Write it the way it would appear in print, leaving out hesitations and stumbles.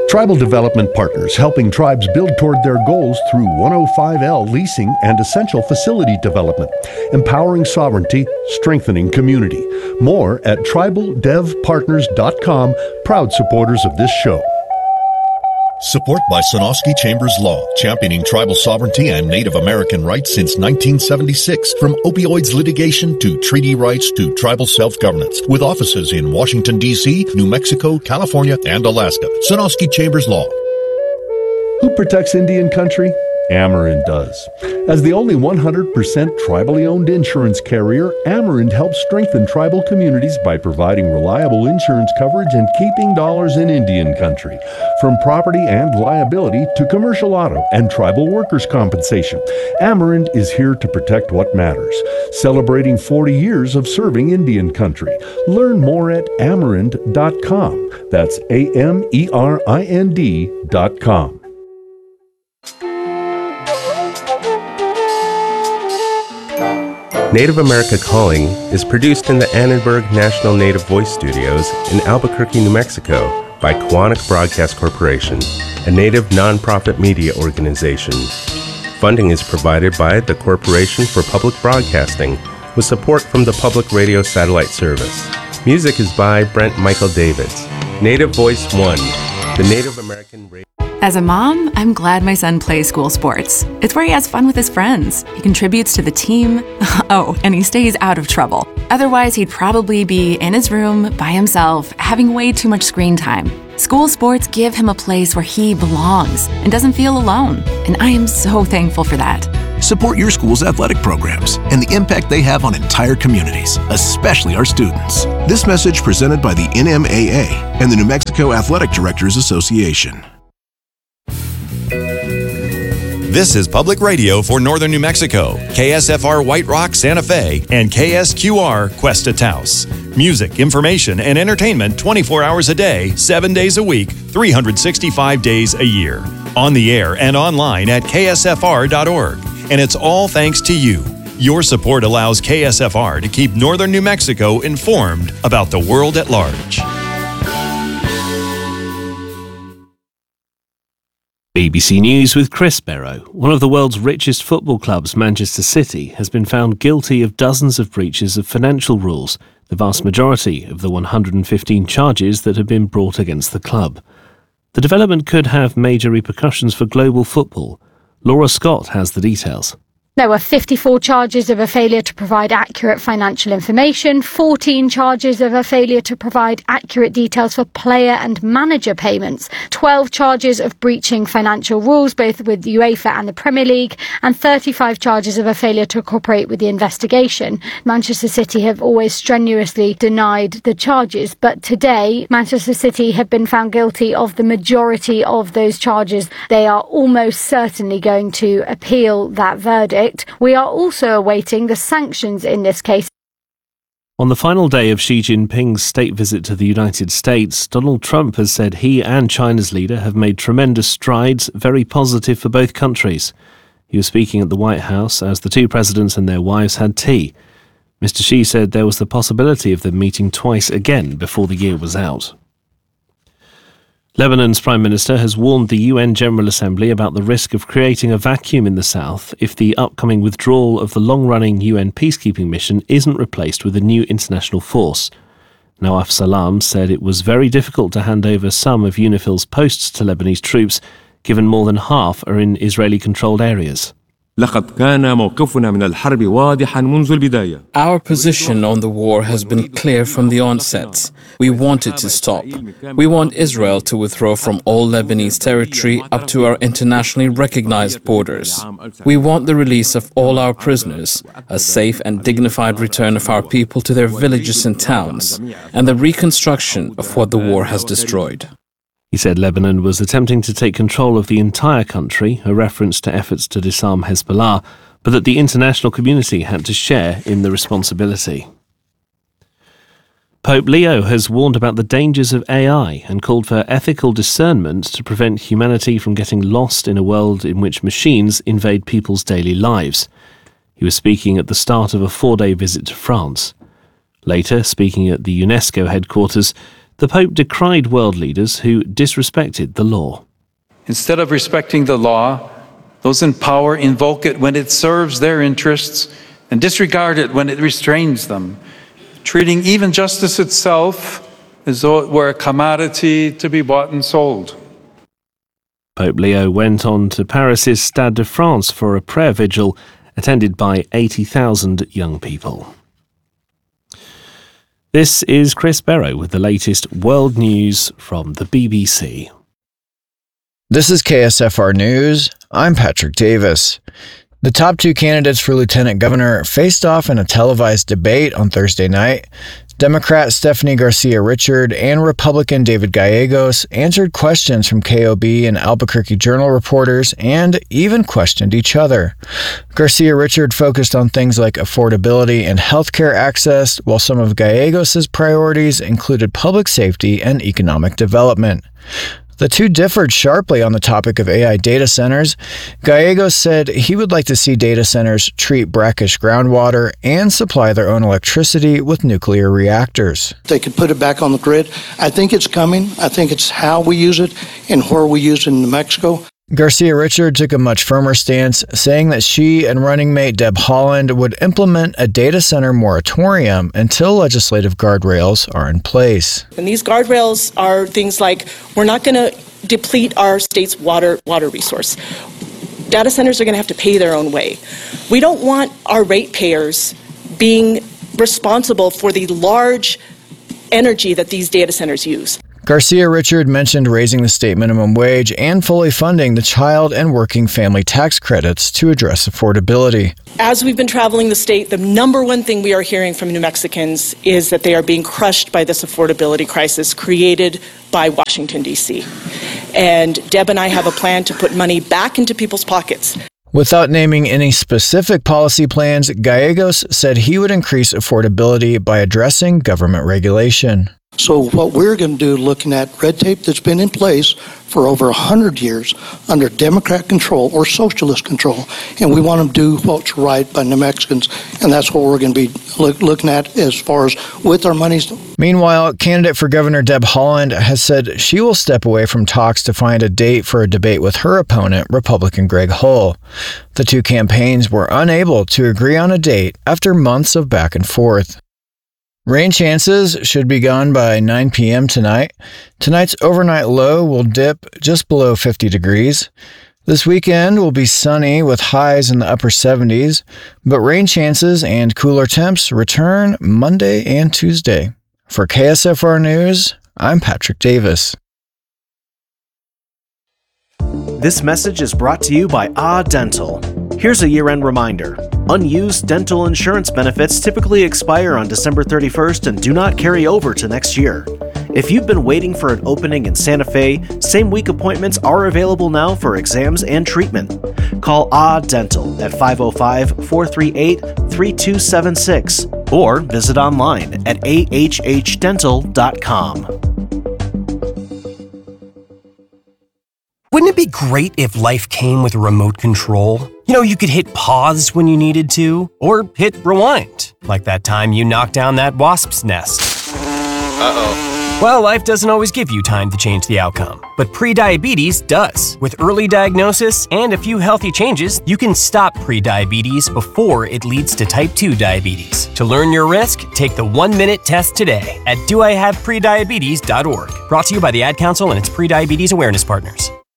Tribal Development Partners, helping tribes build toward their goals through 105L leasing and essential facility development, empowering sovereignty, strengthening community. More at tribaldevpartners.com, proud supporters of this show. Support by Sonosky Chambers Law, championing tribal sovereignty and Native American rights since 1976. From opioids litigation to treaty rights to tribal self-governance. With offices in Washington, D.C., New Mexico, California, and Alaska. Sonosky Chambers Law. Who protects Indian country? Amerind does. As the only 100% tribally owned insurance carrier, Amerind helps strengthen tribal communities by providing reliable insurance coverage and keeping dollars in Indian country. From property and liability to commercial auto and tribal workers' compensation, Amerind is here to protect what matters. Celebrating 40 years of serving Indian country. Learn more at amerind.com. That's AMERIND.com. Native America Calling is produced in the Annenberg National Native Voice Studios in Albuquerque, New Mexico by Koahnic Broadcast Corporation, a Native nonprofit media organization. Funding is provided by the Corporation for Public Broadcasting with support from the Public Radio Satellite Service. Music is by Brent Michael Davids. Native Voice One, the Native American radio. As a mom, I'm glad my son plays school sports. It's where he has fun with his friends. He contributes to the team. Oh, and he stays out of trouble. Otherwise, he'd probably be in his room by himself, having way too much screen time. School sports give him a place where he belongs and doesn't feel alone. And I am so thankful for that. Support your school's athletic programs and the impact they have on entire communities, especially our students. This message presented by the NMAA and the New Mexico Athletic Directors Association. This is Public Radio for Northern New Mexico, KSFR White Rock, Santa Fe, and KSQR Cuesta Taos. Music, information, and entertainment 24 hours a day, 7 days a week, 365 days a year. On the air and online at ksfr.org. And it's all thanks to you. Your support allows KSFR to keep Northern New Mexico informed about the world at large. BBC News with Chris Barrow. One of the world's richest football clubs, Manchester City, has been found guilty of dozens of breaches of financial rules, the vast majority of the 115 charges that have been brought against the club. The development could have major repercussions for global football. Laura Scott has the details. There were 54 charges of a failure to provide accurate financial information, 14 charges of a failure to provide accurate details for player and manager payments, 12 charges of breaching financial rules, both with UEFA and the Premier League, and 35 charges of a failure to cooperate with the investigation. Manchester City have always strenuously denied the charges, but today Manchester City have been found guilty of the majority of those charges. They are almost certainly going to appeal that verdict. We are also awaiting the sanctions in this case. On the final day of Xi Jinping's state visit to the United States, Donald Trump has said he and China's leader have made tremendous strides, very positive for both countries. He was speaking at the White House as the two presidents and their wives had tea. Mr. Xi said there was the possibility of them meeting twice again before the year was out. Lebanon's Prime Minister has warned the UN General Assembly about the risk of creating a vacuum in the south if the upcoming withdrawal of the long-running UN peacekeeping mission isn't replaced with a new international force. Nawaf Salam said it was very difficult to hand over some of UNIFIL's posts to Lebanese troops, given more than half are in Israeli-controlled areas. Our position on the war has been clear from the onset. We want it to stop. We want Israel to withdraw from all Lebanese territory up to our internationally recognized borders. We want the release of all our prisoners, a safe and dignified return of our people to their villages and towns, and the reconstruction of what the war has destroyed. He said Lebanon was attempting to take control of the entire country, a reference to efforts to disarm Hezbollah, but that the international community had to share in the responsibility. Pope Leo has warned about the dangers of AI and called for ethical discernment to prevent humanity from getting lost in a world in which machines invade people's daily lives. He was speaking at the start of a 4-day visit to France. Later, speaking at the UNESCO headquarters, The Pope decried world leaders who disrespected the law. Instead of respecting the law, those in power invoke it when it serves their interests and disregard it when it restrains them, treating even justice itself as though it were a commodity to be bought and sold. Pope Leo went on to Paris's Stade de France for a prayer vigil attended by 80,000 young people. This is Chris Barrow with the latest world news from the BBC. This is KSFR News. I'm Patrick Davis. The top two candidates for lieutenant governor faced off in a televised debate on Thursday night. Democrat Stephanie Garcia Richard and Republican David Gallegos answered questions from KOB and Albuquerque Journal reporters and even questioned each other. Garcia Richard focused on things like affordability and healthcare access, while some of Gallegos' priorities included public safety and economic development. The two differed sharply on the topic of AI data centers. Gallegos said he would like to see data centers treat brackish groundwater and supply their own electricity with nuclear reactors. They could put it back on the grid. I think it's coming. I think it's how we use it and where we use it in New Mexico. Garcia Richard took a much firmer stance, saying that she and running mate Deb Haaland would implement a data center moratorium until legislative guardrails are in place. And these guardrails are things like we're not going to deplete our state's water resource. Data centers are going to have to pay their own way. We don't want our ratepayers being responsible for the large energy that these data centers use. Garcia Richard mentioned raising the state minimum wage and fully funding the child and working family tax credits to address affordability. As we've been traveling the state, the number one thing we are hearing from New Mexicans is that they are being crushed by this affordability crisis created by Washington, D.C. And Deb and I have a plan to put money back into people's pockets. Without naming any specific policy plans, Gallegos said he would increase affordability by addressing government regulation. So what we're going to do, looking at red tape that's been in place for over 100 years under Democrat control or socialist control, and we want to do what's right by New Mexicans, and that's what we're going to be looking at as far as with our monies. Meanwhile, candidate for Governor Deb Haaland has said she will step away from talks to find a date for a debate with her opponent, Republican Greg Hull. The two campaigns were unable to agree on a date after months of back and forth. Rain chances should be gone by 9 p.m. tonight. Tonight's overnight low will dip just below 50 degrees. This weekend will be sunny with highs in the upper 70s, but rain chances and cooler temps return Monday and Tuesday. For KSFR News, I'm Patrick Davis. This message is brought to you by Dental. Here's a year-end reminder. Unused dental insurance benefits typically expire on December 31st and do not carry over to next year. If you've been waiting for an opening in Santa Fe, same-week appointments are available now for exams and treatment. Call Dental at 505-438-3276 or visit online at ahhdental.com. Wouldn't it be great if life came with a remote control? You know, you could hit pause when you needed to, or hit rewind, like that time you knocked down that wasp's nest. Uh-oh. Well, life doesn't always give you time to change the outcome, but prediabetes does. With early diagnosis and a few healthy changes, you can stop prediabetes before it leads to type 2 diabetes. To learn your risk, take the 1-minute test today at doihaveprediabetes.org. Brought to you by the Ad Council and its prediabetes awareness partners.